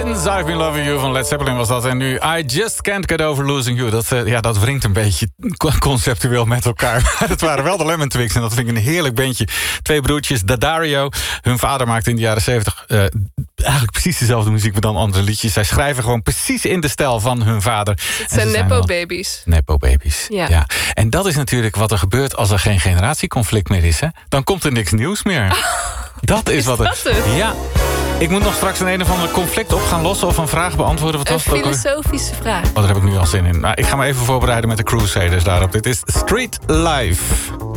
Since I've Been Loving You van Led Zeppelin was dat. En nu I Just Can't Get Over Losing You. Dat wringt een beetje conceptueel met elkaar. Dat waren wel de Lemon Twigs en dat vind ik een heerlijk bandje. 2 broertjes, Daddario. Hun vader maakte in de jaren 70 eigenlijk precies dezelfde muziek, maar dan andere liedjes. Zij schrijven gewoon precies in de stijl van hun vader. Het zijn nepo-baby's. Nepo-baby's, ja. En dat is natuurlijk wat er gebeurt als er geen generatieconflict meer is. Hè? Dan komt er niks nieuws meer. Dat is wat dat het? Ja. Ik moet nog straks een of ander conflict op gaan lossen of een vraag beantwoorden. Wat was een het ook filosofische vraag. Daar heb ik nu al zin in. Nou, ik ga me even voorbereiden met de Crusaders daarop. Dit is Street Life.